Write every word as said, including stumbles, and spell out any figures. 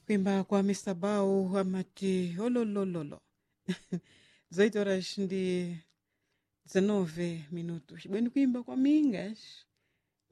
Kuimba kwa mister Bau amati ololololo. dezoito horas de dezenove minutos. Bem, kuimba kwa mingas.